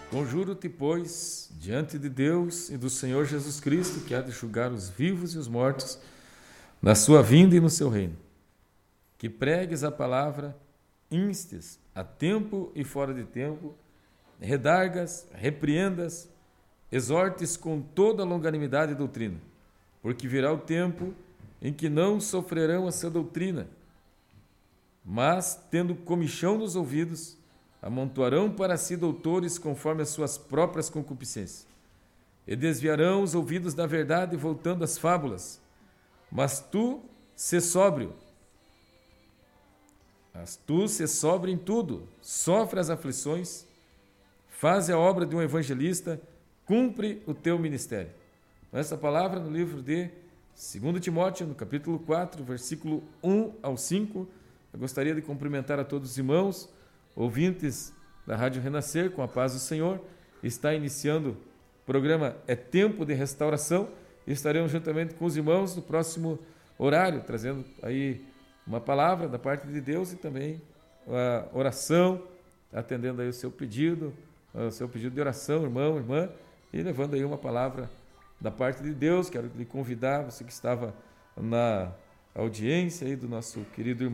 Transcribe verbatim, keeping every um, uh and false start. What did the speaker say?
Conjuro-te, pois, diante de Deus e do Senhor Jesus Cristo, que há de julgar os vivos e os mortos, na sua vinda e no seu reino, que pregues a palavra, instes a tempo e fora de tempo, redargas, repreendas, exortes com toda a longanimidade e doutrina, porque virá o tempo em que não sofrerão essa doutrina, mas, tendo comichão nos ouvidos, amontoarão para si doutores conforme as suas próprias concupiscências, e desviarão os ouvidos da verdade, voltando às fábulas. Mas tu, sê sóbrio, mas tu, sê sóbrio em tudo, sofre as aflições, faz a obra de um evangelista, cumpre o teu ministério. Essa palavra no livro de Segundo Timóteo, no capítulo quatro, versículo um ao cinco. Eu gostaria de cumprimentar a todos os irmãos, ouvintes da Rádio Renascer, com a paz do Senhor. Está iniciando o programa É Tempo de Restauração. Estaremos juntamente com os irmãos no próximo horário, trazendo aí uma palavra da parte de Deus e também a oração, atendendo aí o seu pedido, o seu pedido de oração, irmão, irmã, e levando aí uma palavra da parte de Deus. Quero lhe convidar, você que estava na audiência aí do nosso querido irmão